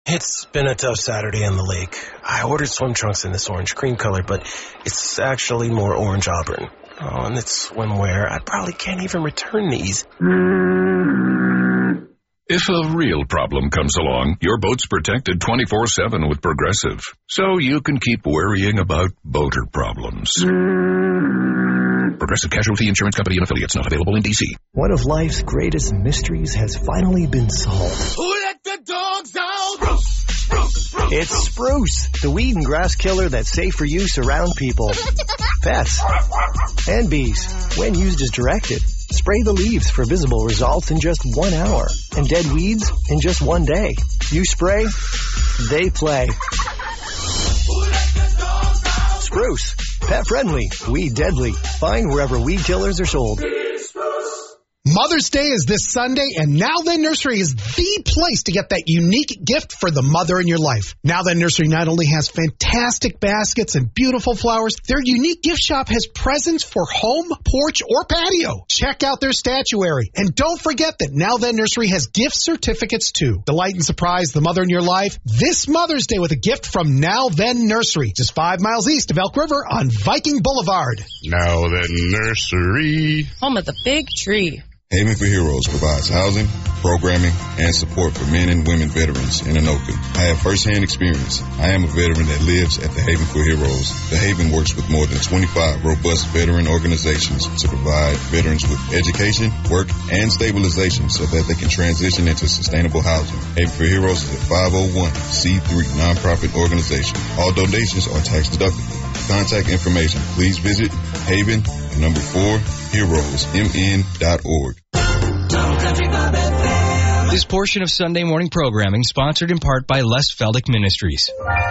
It's been a tough Saturday on the lake. I ordered swim trunks in this orange cream color, but it's actually more orange auburn. Oh, and it's swimwear. I probably can't even return these. If a real problem comes along, your boat's protected 24/7 with Progressive, so you can keep worrying about boater problems. Progressive Casualty Insurance Company and Affiliates, not available in D.C. One of life's greatest mysteries has finally been solved. Who let the dogs out? It's Spruce, the weed and grass killer that's safe for use around people, pets, and bees. When used as directed, spray the leaves for visible results in just 1 hour, and dead weeds in just 1 day. You spray, they play. Spruce, pet friendly, weed deadly. Find wherever weed killers are sold. Mother's Day is this Sunday, and Now Then Nursery is the place to get that unique gift for the mother in your life. Now Then Nursery not only has fantastic baskets and beautiful flowers, their unique gift shop has presents for home, porch, or patio. Check out their statuary. And don't forget that Now Then Nursery has gift certificates too. Delight and surprise the mother in your life this Mother's Day with a gift from Now Then Nursery, just 5 miles east of Elk River on Viking Boulevard. Now Then Nursery, home of the big tree. Haven for Heroes provides housing, programming, and support for men and women veterans in Anoka. I have firsthand experience. I am a veteran that lives at the Haven for Heroes. The Haven works with more than 25 robust veteran organizations to provide veterans with education, work, and stabilization so that they can transition into sustainable housing. Haven for Heroes is a 501c3 nonprofit organization. All donations are tax deductible. For contact information, please visit Haven, 4 heroesmn.org. This portion of Sunday morning programming sponsored in part by Les Feldick Ministries.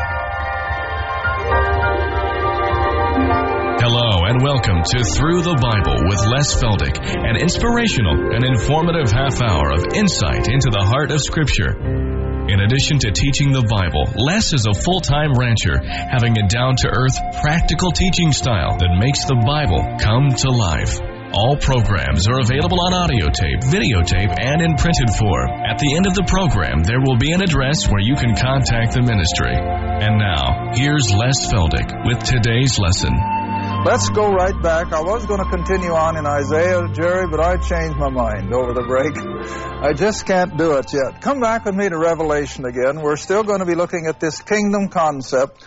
Hello and welcome to Through the Bible with Les Feldick, an inspirational and informative half hour of insight into the heart of Scripture. In addition to teaching the Bible, Les is a full-time rancher, having a down-to-earth, practical teaching style that makes the Bible come to life. All programs are available on audio tape, videotape, and in printed form. At the end of the program, there will be an address where you can contact the ministry. And now, here's Les Feldick with today's lesson. Let's go right back. I was going to continue on in Isaiah, Jerry, but I changed my mind over the break. I just can't do it yet. Come back with me to Revelation again. We're still going to be looking at this kingdom concept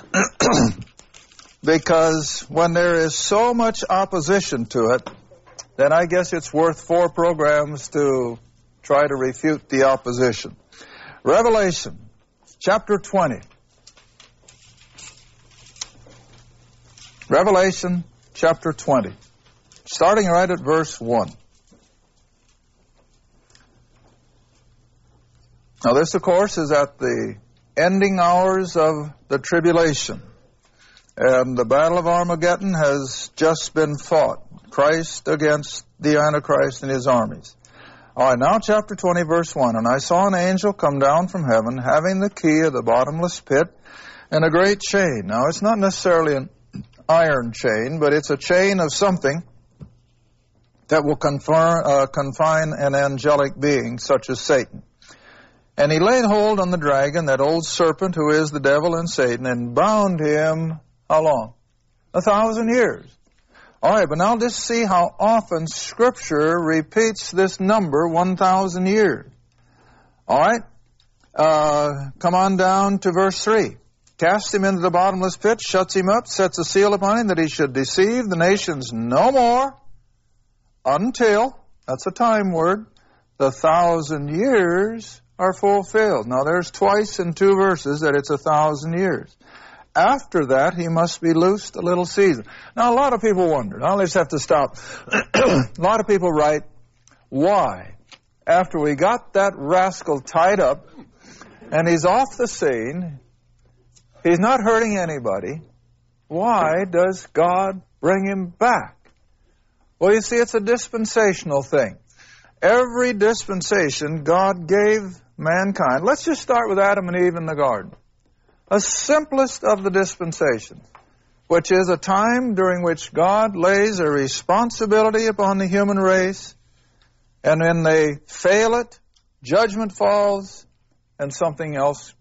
because when there is so much opposition to it, then I guess it's worth 4 programs to try to refute the opposition. Revelation, chapter 20. Revelation chapter 20, starting right at verse 1. Now this, of course, is at the ending hours of the tribulation. And the battle of Armageddon has just been fought. Christ against the Antichrist and his armies. All right, now chapter 20, verse 1. And I saw an angel come down from heaven, having the key of the bottomless pit and a great chain. Now it's not necessarily an iron chain, but it's a chain of something that will confine an angelic being such as Satan. And he laid hold on the dragon, that old serpent who is the devil and Satan, and bound him, how long? 1,000 years. All right, but now just see how often Scripture repeats this number, 1,000 years. All right, come on down to verse 3. Casts him into the bottomless pit, shuts him up, sets a seal upon him that he should deceive the nations no more until, that's a time word, the 1,000 years are fulfilled. Now there's twice in 2 verses that it's 1,000 years. After that, he must be loosed a little season. Now a lot of people wonder, I'll just have to stop. A lot of people write, why? After we got that rascal tied up and he's off the scene, he's not hurting anybody, why does God bring him back? Well, you see, it's a dispensational thing. Every dispensation God gave mankind. Let's just start with Adam and Eve in the garden. A simplest of the dispensations, which is a time during which God lays a responsibility upon the human race, and when they fail it, judgment falls, and something else